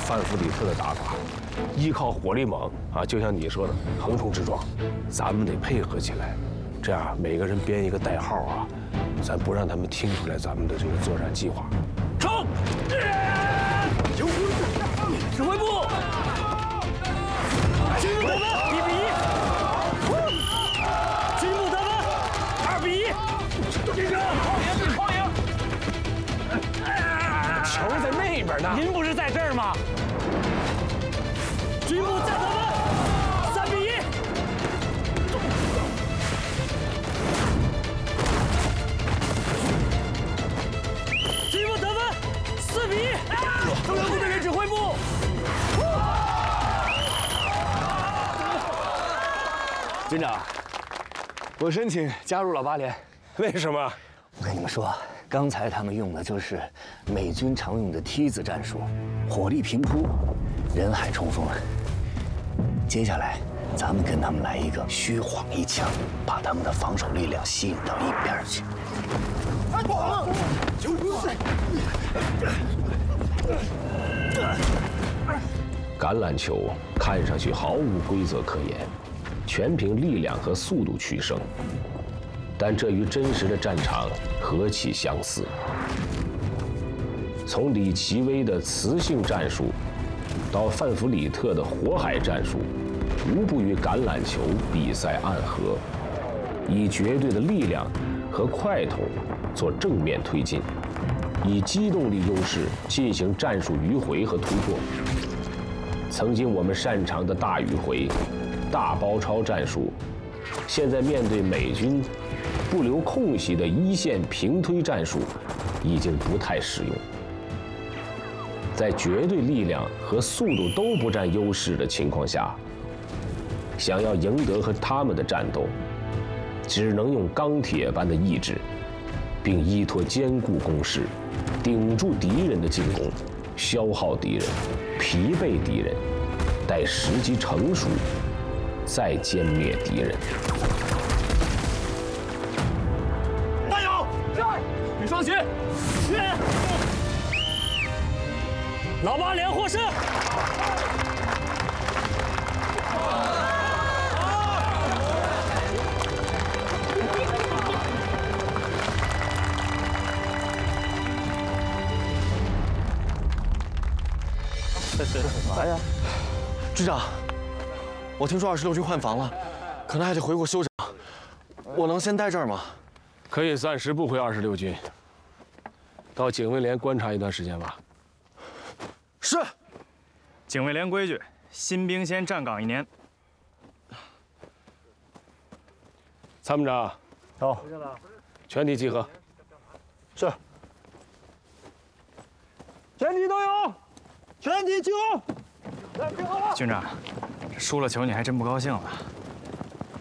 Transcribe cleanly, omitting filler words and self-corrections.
范弗里特的打法，依靠火力猛啊，就像你说的横冲直撞，咱们得配合起来，这样每个人编一个代号啊，咱不让他们听出来咱们的这个作战计划。冲！指挥部，军部得分1比1，军部得分2比1，狂赢！球在那边呢， 您不是在这儿吗？ 军部再得分3比1。军部得分4比1。中央部队人指挥部。 军长，我申请加入老八连。 为什么？ 我跟你们说，刚才他们用的就是美军常用的梯子战术，火力平铺，人海冲锋。接下来，咱们跟他们来一个虚晃一枪，把他们的防守力量吸引到一边去。 橄榄球看上去毫无规则可言，全凭力量和速度取胜，但这与真实的战场何其相似！从李奇微的磁性战术，到范弗里特的火海战术，无不与橄榄球比赛暗合，以绝对的力量和快头做正面推进，以机动力优势进行战术迂回和突破。曾经我们擅长的大迂回、大包抄战术，现在面对美军不留空隙的一线平推战术，已经不太适用。在绝对力量和速度都不占优势的情况下，想要赢得和他们的战斗，只能用钢铁般的意志，并依托坚固工事，顶住敌人的进攻，消耗敌人，疲惫敌人，待时机成熟，再歼灭敌人。 加油！女双鞋，去！老八连获胜！ 来呀，局长，我听说26军换防了，可能还得回国休整。我能先待这儿吗？ 可以暂时不回26军，到警卫连观察一段时间吧。 是。 警卫连规矩，新兵先站岗1年。 参谋长， 到。 全体集合。 是。全体都有，全体集合。 军长，输了球你还真不高兴了。